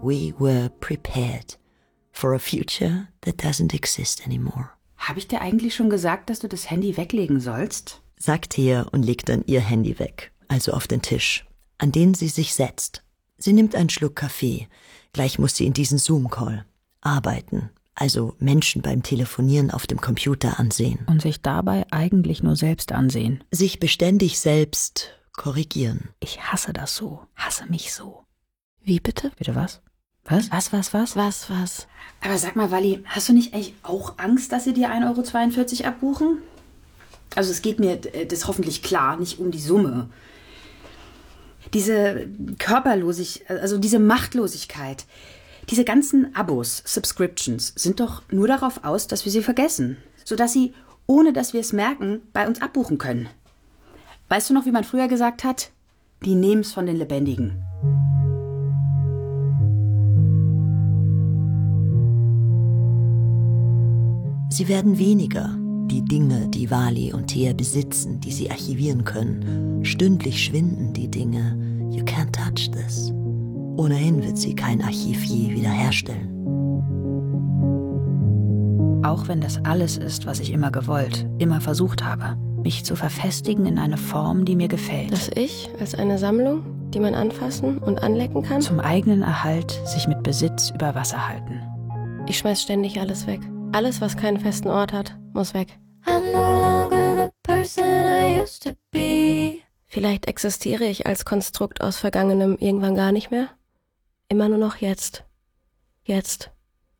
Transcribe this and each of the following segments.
We were prepared for a future that doesn't exist anymore. Habe ich dir eigentlich schon gesagt, dass du das Handy weglegen sollst? Sagt Thea und legt dann ihr Handy weg, also auf den Tisch, an den sie sich setzt. Sie nimmt einen Schluck Kaffee. Gleich muss sie in diesen Zoom-Call arbeiten, also Menschen beim Telefonieren auf dem Computer ansehen. Und sich dabei eigentlich nur selbst ansehen. Sich beständig selbst korrigieren. Ich hasse das so, hasse mich so. Wie bitte? Bitte was? Was? Was? Aber sag mal, Walli, hast du nicht eigentlich auch Angst, dass sie dir 1,42 € abbuchen? Also es geht mir, das ist hoffentlich klar, nicht um die Summe. Diese Körperlosigkeit, also diese Machtlosigkeit, diese ganzen Abos, Subscriptions, sind doch nur darauf aus, dass wir sie vergessen. Sodass sie, ohne dass wir es merken, bei uns abbuchen können. Weißt du noch, wie man früher gesagt hat? Die nehmen's von den Lebendigen. Sie werden weniger, die Dinge, die Wally und Thea besitzen, die sie archivieren können. Stündlich schwinden die Dinge. You can't touch this. Ohnehin wird sie kein Archiv je wiederherstellen. Auch wenn das alles ist, was ich immer gewollt, immer versucht habe, mich zu verfestigen in eine Form, die mir gefällt. Das Ich als eine Sammlung, die man anfassen und anlecken kann? Zum eigenen Erhalt sich mit Besitz über Wasser halten. Ich schmeiß ständig alles weg. Alles, was keinen festen Ort hat, muss weg. Vielleicht existiere ich als Konstrukt aus Vergangenem irgendwann gar nicht mehr. Immer nur noch jetzt. Jetzt.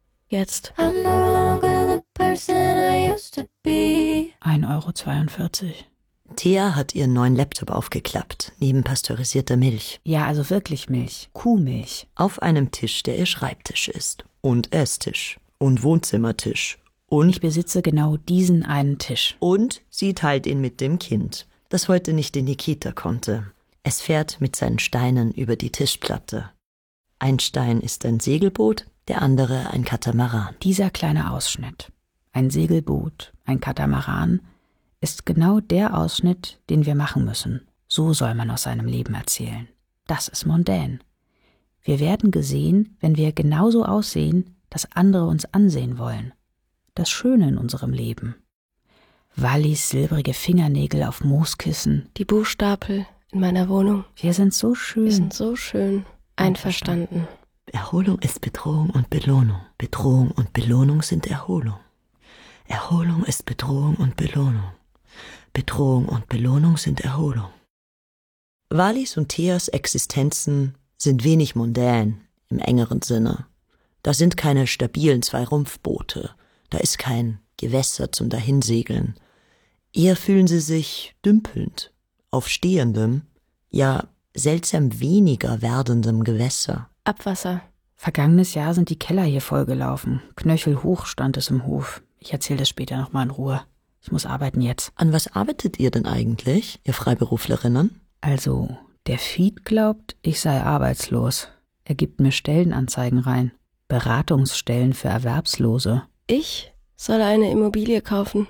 1,42 €. Thea hat ihren neuen Laptop aufgeklappt, neben pasteurisierter Milch. Ja, also wirklich Milch. Kuhmilch. Auf einem Tisch, der ihr Schreibtisch ist. Und Esstisch. Und Wohnzimmertisch. Und Ich besitze genau diesen einen Tisch. Und sie teilt ihn mit dem Kind, das heute nicht in die Kita konnte. Es fährt mit seinen Steinen über die Tischplatte. Ein Stein ist ein Segelboot, der andere ein Katamaran. Dieser kleine Ausschnitt, ein Segelboot, ein Katamaran, ist genau der Ausschnitt, den wir machen müssen. So soll man aus seinem Leben erzählen. Das ist mondän. Wir werden gesehen, wenn wir genauso aussehen, dass andere uns ansehen wollen. Das Schöne in unserem Leben. Wallis silbrige Fingernägel auf Mooskissen. Die Buchstapel in meiner Wohnung. Wir sind so schön. Wir sind so schön. Einverstanden. Erholung ist Bedrohung und Belohnung. Bedrohung und Belohnung sind Erholung. Erholung ist Bedrohung und Belohnung. Bedrohung und Belohnung sind Erholung. Wallis und Theas Existenzen sind wenig mondän im engeren Sinne. Da sind keine stabilen 2 Rumpfboote. Da ist kein Gewässer zum Dahinsegeln. Eher fühlen sie sich dümpelnd, auf stehendem, ja seltsam weniger werdendem Gewässer. Abwasser. Vergangenes Jahr sind die Keller hier vollgelaufen. Knöchelhoch stand es im Hof. Ich erzähle das später nochmal in Ruhe. Ich muss arbeiten jetzt. An was arbeitet ihr denn eigentlich, ihr Freiberuflerinnen? Also, der Feed glaubt, ich sei arbeitslos. Er gibt mir Stellenanzeigen rein. Beratungsstellen für Erwerbslose. Ich soll eine Immobilie kaufen.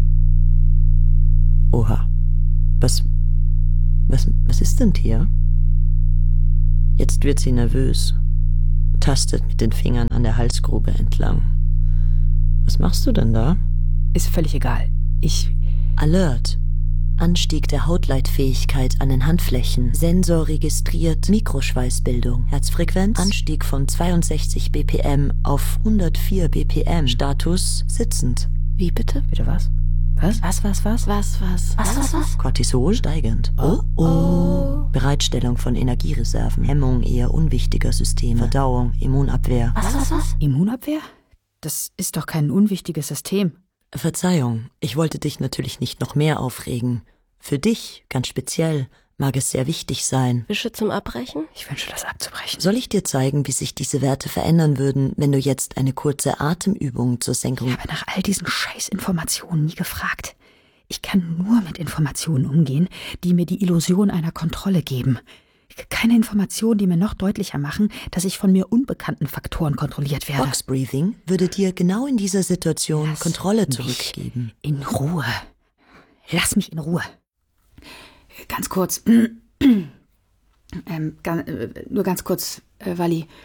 Oha. Was ist denn hier? Jetzt wird sie nervös, tastet mit den Fingern an der Halsgrube entlang. Was machst du denn da? Ist völlig egal. Alert. Anstieg der Hautleitfähigkeit an den Handflächen. Sensor registriert Mikroschweißbildung. Herzfrequenz Anstieg von 62 BPM auf 104 BPM. Status sitzend. Wie bitte? Bitte was? Was? Cortisol steigend. Oh. Bereitstellung von Energiereserven. Hemmung eher unwichtiger Systeme. Verdauung, Immunabwehr. Was? Immunabwehr? Das ist doch kein unwichtiges System. Verzeihung, ich wollte dich natürlich nicht noch mehr aufregen. Für dich, ganz speziell, mag es sehr wichtig sein. Wische zum Abbrechen? Ich wünsche, das abzubrechen. Soll ich dir zeigen, wie sich diese Werte verändern würden, wenn du jetzt eine kurze Atemübung zur Senkung... Ich habe nach all diesen Scheißinformationen nie gefragt. Ich kann nur mit Informationen umgehen, die mir die Illusion einer Kontrolle geben. Keine Informationen, die mir noch deutlicher machen, dass ich von mir unbekannten Faktoren kontrolliert werde. Box Breathing würde dir genau in dieser Situation Lass Kontrolle mich zurückgeben. In Ruhe. Lass mich in Ruhe. Ganz kurz. Nur ganz kurz, Walli.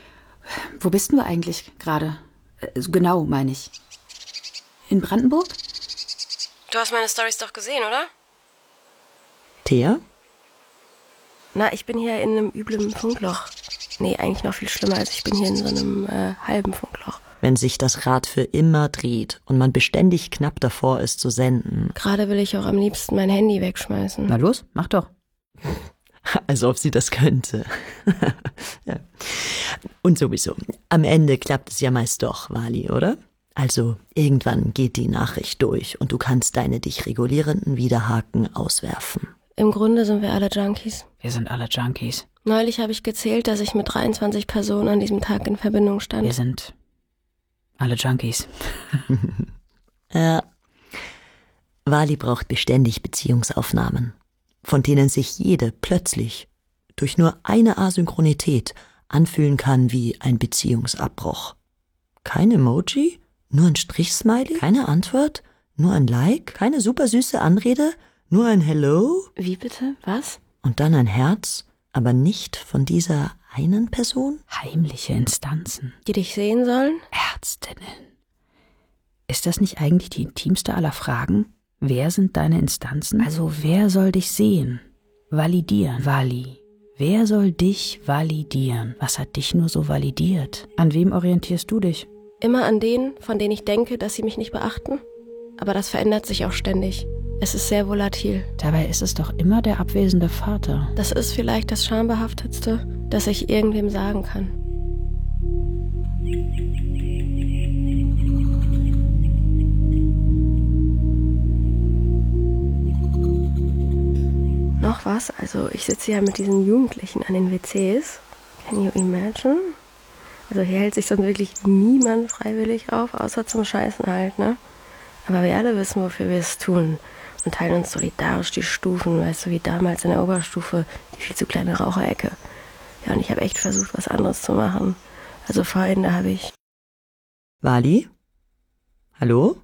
Wo bist du eigentlich gerade? Genau, meine ich. In Brandenburg? Du hast meine Storys doch gesehen, oder? Thea? Na, ich bin hier in einem üblen Funkloch. Nee, eigentlich noch viel schlimmer, als ich bin hier in so einem halben Funkloch. Wenn sich das Rad für immer dreht und man beständig knapp davor ist zu senden. Gerade will ich auch am liebsten mein Handy wegschmeißen. Na los, mach doch. Als ob sie das könnte. Ja. Und sowieso, am Ende klappt es ja meist doch, Wally, oder? Also irgendwann geht die Nachricht durch und du kannst deine dich regulierenden Widerhaken auswerfen. Im Grunde sind wir alle Junkies. Wir sind alle Junkies. Neulich habe ich gezählt, dass ich mit 23 Personen an diesem Tag in Verbindung stand. Wir sind alle Junkies. Ja. Wally braucht beständig Beziehungsaufnahmen, von denen sich jede plötzlich durch nur eine Asynchronität anfühlen kann wie ein Beziehungsabbruch. Kein Emoji, nur ein Strich-Smiley, keine Antwort, nur ein Like, keine supersüße Anrede, nur ein Hello. Wie bitte? Was? Und dann ein Herz, aber nicht von dieser einen Person? Heimliche Instanzen. Die dich sehen sollen? Ärztinnen. Ist das nicht eigentlich die intimste aller Fragen? Wer sind deine Instanzen? Also wer soll dich sehen? Validieren. Vali. Wer soll dich validieren? Was hat dich nur so validiert? An wem orientierst du dich? Immer an denen, von denen ich denke, dass sie mich nicht beachten. Aber das verändert sich auch ständig. Es ist sehr volatil. Dabei ist es doch immer der abwesende Vater. Das ist vielleicht das Schambehaftetste, das ich irgendwem sagen kann. Noch was? Also ich sitze ja mit diesen Jugendlichen an den WCs. Can you imagine? Also hier hält sich sonst wirklich niemand freiwillig auf, außer zum Scheißen halt, ne? Aber wir alle wissen, wofür wir es tun. Und teilen uns solidarisch die Stufen, weißt du, wie damals in der Oberstufe, die viel zu kleine Raucherecke. Ja, und ich habe echt versucht, was anderes zu machen. Also vorhin, da habe ich... Wally? Hallo?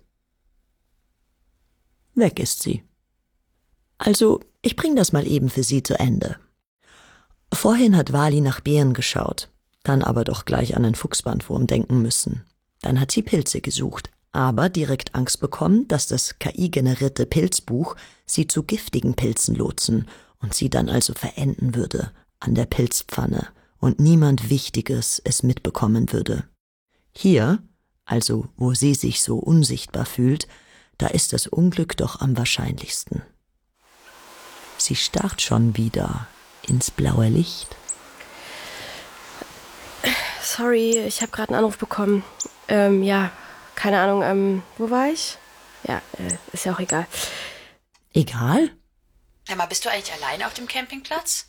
Weg ist sie. Also, ich bring das mal eben für sie zu Ende. Vorhin hat Wally nach Beeren geschaut, dann aber doch gleich an den Fuchsbandwurm denken müssen. Dann hat sie Pilze gesucht, aber direkt Angst bekommen, dass das KI-generierte Pilzbuch sie zu giftigen Pilzen lotsen und sie dann also verenden würde an der Pilzpfanne und niemand Wichtiges es mitbekommen würde. Hier, also wo sie sich so unsichtbar fühlt, da ist das Unglück doch am wahrscheinlichsten. Sie starrt schon wieder ins blaue Licht. Sorry, ich habe gerade einen Anruf bekommen. Ja, keine Ahnung, wo war ich? Ja, ist ja auch egal. Egal? Emma, bist du eigentlich alleine auf dem Campingplatz?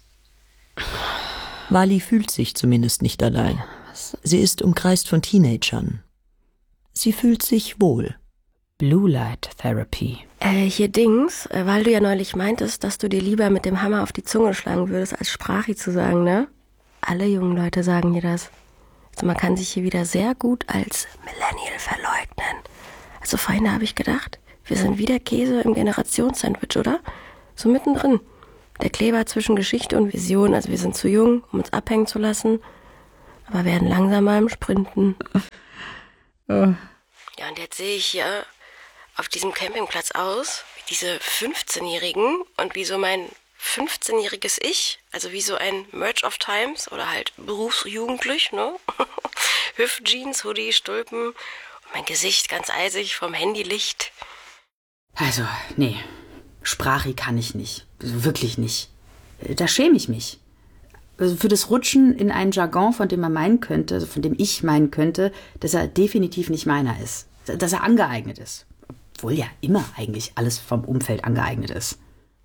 Wally fühlt sich zumindest nicht allein. Sie ist umkreist von Teenagern. Sie fühlt sich wohl. Blue Light Therapy. Hier Dings, weil du ja neulich meintest, dass du dir lieber mit dem Hammer auf die Zunge schlagen würdest, als Sprachi zu sagen, ne? Alle jungen Leute sagen dir das. Also man kann sich hier wieder sehr gut als Millennial verleugnen. Also vorhin habe ich gedacht, wir sind wie der Käse im Generationssandwich, oder? So mittendrin. Der Kleber zwischen Geschichte und Vision. Also wir sind zu jung, um uns abhängen zu lassen, aber werden langsamer im Sprinten. Ja, und jetzt sehe ich hier auf diesem Campingplatz aus, wie diese 15-Jährigen und wie so mein 15-jähriges Ich, also wie so ein Merge of Times oder halt berufsjugendlich, ne? Hüftjeans, Hoodie, Stulpen und mein Gesicht ganz eisig vom Handylicht. Also, nee, Sprachi kann ich nicht. Wirklich nicht. Da schäme ich mich. Also für das Rutschen in einen Jargon, von dem man meinen könnte, also von dem ich meinen könnte, dass er definitiv nicht meiner ist. Dass er angeeignet ist. Obwohl ja immer eigentlich alles vom Umfeld angeeignet ist.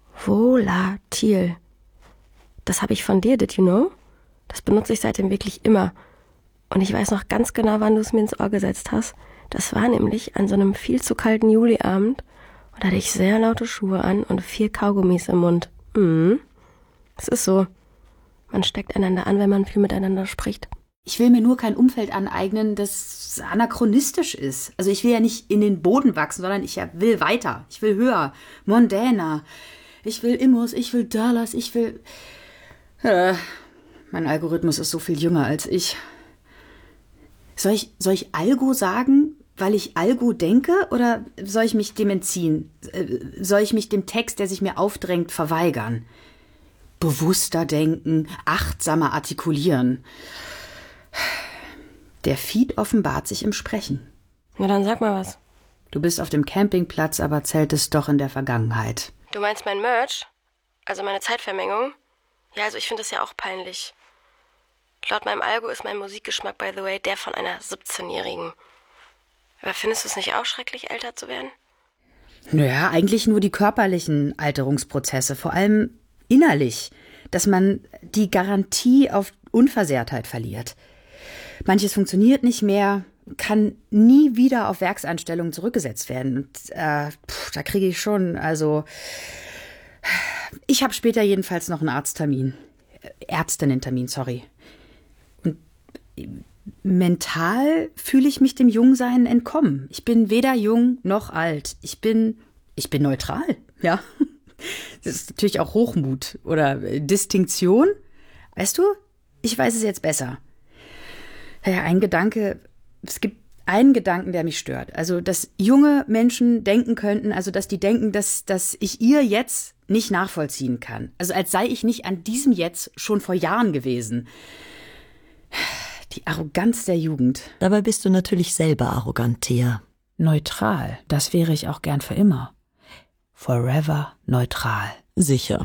Volatil. Das habe ich von dir, did you know? Das benutze ich seitdem wirklich immer. Und ich weiß noch ganz genau, wann du es mir ins Ohr gesetzt hast. Das war nämlich an so einem viel zu kalten Juliabend. Und da hatte ich sehr laute Schuhe an und 4 Kaugummis im Mund. Es ist so. Man steckt einander an, wenn man viel miteinander spricht. Ich will mir nur kein Umfeld aneignen, das anachronistisch ist. Also ich will ja nicht in den Boden wachsen, sondern ich will weiter. Ich will höher, mondäner. Ich will Immos, ich will Dollars, ich will... mein Algorithmus ist so viel jünger als ich. Soll ich Algo sagen, weil ich Algo denke, oder soll ich mich dem entziehen? Soll ich mich dem Text, der sich mir aufdrängt, verweigern? Bewusster denken, achtsamer artikulieren. Der Feed offenbart sich im Sprechen. Na dann sag mal was. Du bist auf dem Campingplatz, aber zeltest doch in der Vergangenheit. Du meinst mein Merch? Also meine Zeitvermengung? Ja, also ich finde das ja auch peinlich. Laut meinem Algo ist mein Musikgeschmack, by the way, der von einer 17-Jährigen. Aber findest du es nicht auch schrecklich, älter zu werden? Naja, eigentlich nur die körperlichen Alterungsprozesse, vor allem innerlich, dass man die Garantie auf Unversehrtheit verliert. Manches funktioniert nicht mehr, kann nie wieder auf Werkseinstellungen zurückgesetzt werden. Und da kriege ich schon, also ich habe später jedenfalls noch einen Ärztinnen-Termin, sorry. Und mental fühle ich mich dem Jungsein entkommen. Ich bin weder jung noch alt. Ich bin neutral, ja. Das ist natürlich auch Hochmut oder Distinktion. Weißt du, ich weiß es jetzt besser. Naja, es gibt einen Gedanken, der mich stört. Also, dass junge Menschen denken könnten, also, dass die denken, dass ich ihr Jetzt nicht nachvollziehen kann. Also, als sei ich nicht an diesem Jetzt schon vor Jahren gewesen. Die Arroganz der Jugend. Dabei bist du natürlich selber arrogant, Thea. Neutral, das wäre ich auch gern für immer. Forever neutral. Sicher.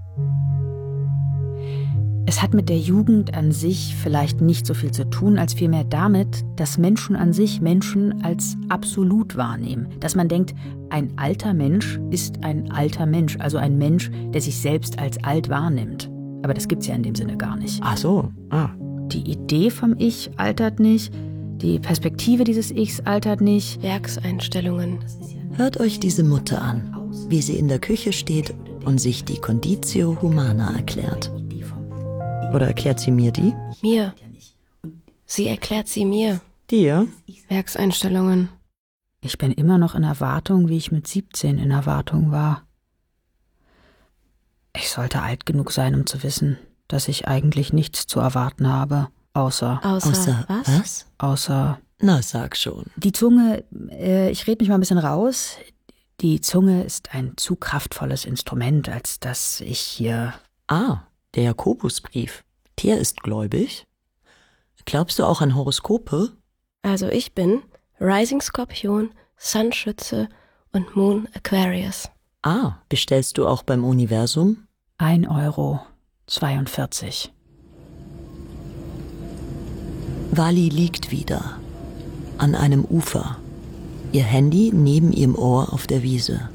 Es hat mit der Jugend an sich vielleicht nicht so viel zu tun, als vielmehr damit, dass Menschen an sich Menschen als absolut wahrnehmen. Dass man denkt, ein alter Mensch ist ein alter Mensch, also ein Mensch, der sich selbst als alt wahrnimmt. Aber das gibt's ja in dem Sinne gar nicht. Ach so, Die Idee vom Ich altert nicht, die Perspektive dieses Ichs altert nicht. Werkseinstellungen. Hört euch diese Mutter an, wie sie in der Küche steht und sich die Conditio Humana erklärt. Oder erklärt sie mir die? Mir. Sie erklärt sie mir. Dir? Werkseinstellungen. Ich bin immer noch in Erwartung, wie ich mit 17 in Erwartung war. Ich sollte alt genug sein, um zu wissen, dass ich eigentlich nichts zu erwarten habe, außer was? Außer... Na, sag schon. Die Zunge, ich rede mich mal ein bisschen raus, die Zunge ist ein zu kraftvolles Instrument, als dass ich hier... Der Jakobusbrief. Thea ist gläubig. Glaubst du auch an Horoskope? Also ich bin Rising Skorpion, Sun Schütze und Moon Aquarius. Bestellst du auch beim Universum? 1,42 €. Wally liegt wieder. An einem Ufer. Ihr Handy neben ihrem Ohr auf der Wiese.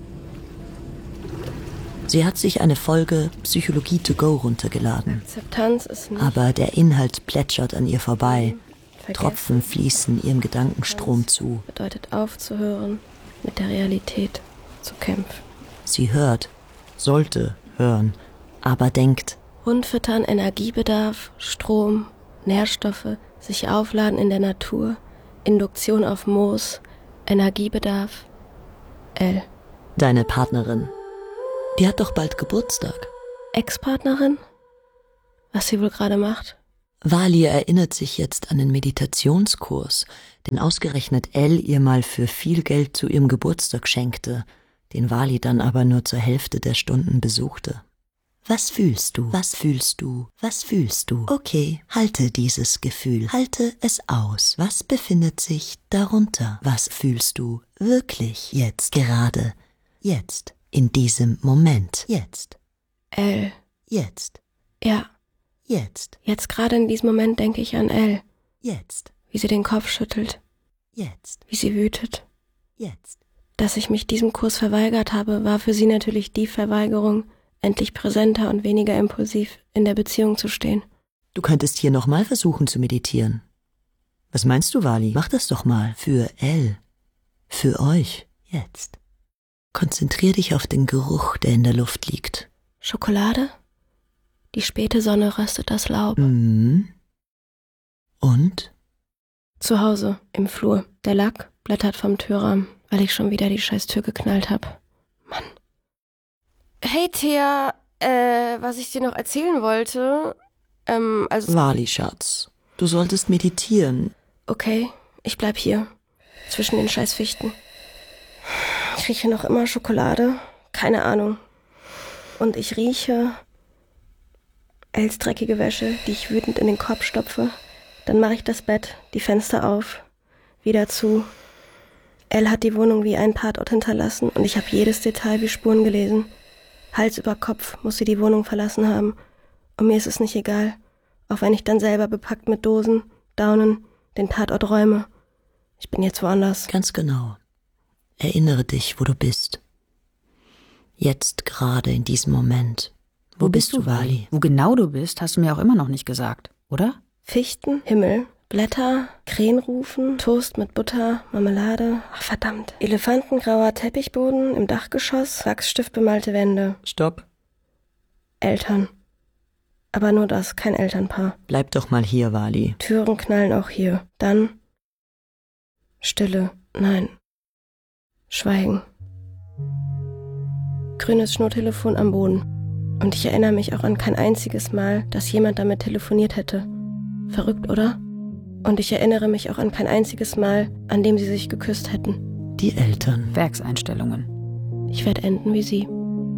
Sie hat sich eine Folge Psychologie to go runtergeladen. Akzeptanz ist nicht... Aber der Inhalt plätschert an ihr vorbei. Vergessen. Tropfen fließen ihrem Gedankenstrom zu. Bedeutet aufzuhören, mit der Realität zu kämpfen. Sie hört, sollte hören, aber denkt. Hund füttern, Energiebedarf, Strom, Nährstoffe, sich aufladen in der Natur, Induktion auf Moos, Energiebedarf. L. Deine Partnerin. Die hat doch bald Geburtstag. Ex-Partnerin? Was sie wohl gerade macht? Wally erinnert sich jetzt an den Meditationskurs, den ausgerechnet Elle ihr mal für viel Geld zu ihrem Geburtstag schenkte, den Wally dann aber nur zur Hälfte der Stunden besuchte. Was fühlst du? Was fühlst du? Was fühlst du? Okay, halte dieses Gefühl, halte es aus. Was befindet sich darunter? Was fühlst du wirklich jetzt, gerade, jetzt, in diesem Moment, jetzt? L. Jetzt. Ja. Jetzt. Jetzt gerade in diesem Moment denke ich an L. Jetzt. Wie sie den Kopf schüttelt. Jetzt. Wie sie wütet. Jetzt. Dass ich mich diesem Kurs verweigert habe, war für sie natürlich die Verweigerung, endlich präsenter und weniger impulsiv in der Beziehung zu stehen. Du könntest hier nochmal versuchen zu meditieren. Was meinst du, Wally? Mach das doch mal. Für Elle. Für euch. Jetzt. Konzentrier dich auf den Geruch, der in der Luft liegt. Schokolade? Die späte Sonne röstet das Laub. Mhm. Und? Zu Hause, im Flur. Der Lack blättert vom Türrahmen, weil ich schon wieder die scheiß Tür geknallt hab. Mann. Hey, Thea, was ich dir noch erzählen wollte, Wally, Schatz, du solltest meditieren. Okay, ich bleib hier. Zwischen den scheiß Fichten. Ich rieche noch immer Schokolade. Keine Ahnung. Und ich rieche Els dreckige Wäsche, die ich wütend in den Korb stopfe. Dann mache ich das Bett, die Fenster auf, wieder zu. Elle hat die Wohnung wie einen Tatort hinterlassen und ich habe jedes Detail wie Spuren gelesen. Hals über Kopf muss sie die Wohnung verlassen haben. Und mir ist es nicht egal, auch wenn ich dann selber bepackt mit Dosen, Daunen, den Tatort räume. Ich bin jetzt woanders. Ganz genau. Erinnere dich, wo du bist. Jetzt gerade in diesem Moment. Wo bist du, Wally? Wo genau du bist, hast du mir auch immer noch nicht gesagt, oder? Fichten, Himmel, Blätter, Krähen rufen, Toast mit Butter, Marmelade. Ach verdammt. Elefantengrauer Teppichboden im Dachgeschoss, Wachsstiftbemalte Wände. Stopp. Eltern. Aber nur das, kein Elternpaar. Bleib doch mal hier, Wally. Türen knallen auch hier. Dann Stille. Nein. Schweigen. Grünes Schnurtelefon am Boden. Und ich erinnere mich auch an kein einziges Mal, dass jemand damit telefoniert hätte. Verrückt, oder? Und ich erinnere mich auch an kein einziges Mal, an dem sie sich geküsst hätten. Die Eltern. Werkseinstellungen. Ich werde enden wie sie.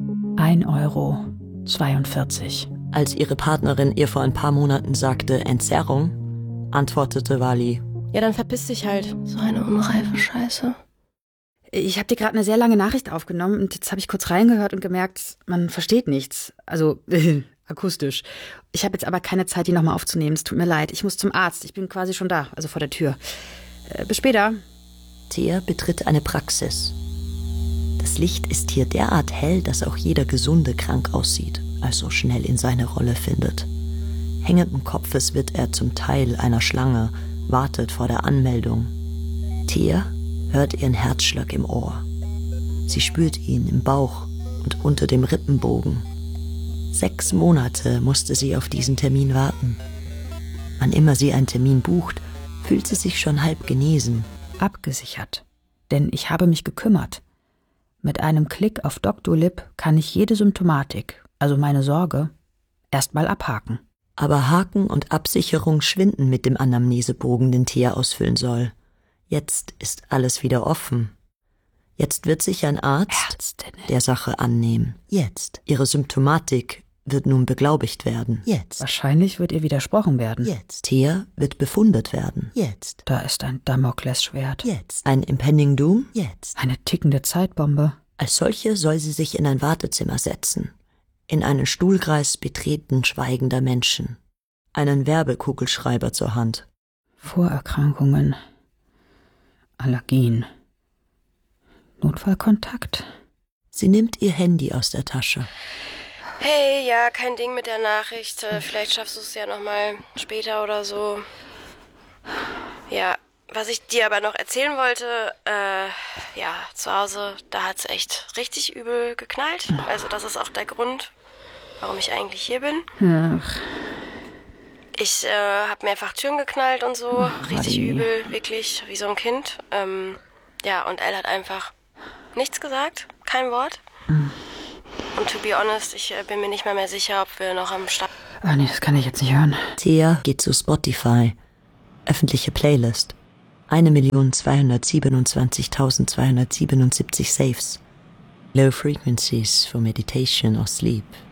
1,42 €. Als ihre Partnerin ihr vor ein paar Monaten sagte Entzerrung, antwortete Wally: Ja, dann verpiss dich halt. So eine unreife Scheiße. Ich habe dir gerade eine sehr lange Nachricht aufgenommen und jetzt habe ich kurz reingehört und gemerkt, man versteht nichts. Also akustisch. Ich habe jetzt aber keine Zeit, die nochmal aufzunehmen. Es tut mir leid. Ich muss zum Arzt. Ich bin quasi schon da, also vor der Tür. Bis später. Thea betritt eine Praxis. Das Licht ist hier derart hell, dass auch jeder Gesunde krank aussieht, also schnell in seine Rolle findet. Hängenden Kopfes wird er zum Teil einer Schlange, wartet vor der Anmeldung. Thea hört ihren Herzschlag im Ohr. Sie spürt ihn im Bauch und unter dem Rippenbogen. 6 Monate musste sie auf diesen Termin warten. Wann immer sie einen Termin bucht, fühlt sie sich schon halb genesen. Abgesichert. Denn ich habe mich gekümmert. Mit einem Klick auf Doctolib kann ich jede Symptomatik, also meine Sorge, erstmal abhaken. Aber Haken und Absicherung schwinden mit dem Anamnesebogen, den Thea ausfüllen soll. Jetzt ist alles wieder offen. Jetzt wird sich ein Arzt der Sache annehmen. Jetzt. Ihre Symptomatik wird nun beglaubigt werden. Jetzt. Wahrscheinlich wird ihr widersprochen werden. Jetzt. Thea wird befundet werden. Jetzt. Da ist ein Damoklesschwert. Jetzt. Ein Impending Doom. Jetzt. Eine tickende Zeitbombe. Als solche soll sie sich in ein Wartezimmer setzen. In einen Stuhlkreis betreten schweigender Menschen. Einen Werbekugelschreiber zur Hand. Vorerkrankungen. Allergien. Notfallkontakt. Sie nimmt ihr Handy aus der Tasche. Hey, ja, kein Ding mit der Nachricht. Vielleicht schaffst du es ja nochmal später oder so. Ja, was ich dir aber noch erzählen wollte, ja, zu Hause, da hat's echt richtig übel geknallt. Also das ist auch der Grund, warum ich eigentlich hier bin. Ach. Ich habe mehrfach Türen geknallt und so. Richtig übel, wirklich, wie so ein Kind. Ja, und Elle hat einfach nichts gesagt, kein Wort. Und to be honest, ich bin mir nicht mehr sicher, ob wir noch am Start... Ah nee, das kann ich jetzt nicht hören. Thea geht zu Spotify. Öffentliche Playlist. 1.227.277 Saves. Low frequencies for meditation or sleep.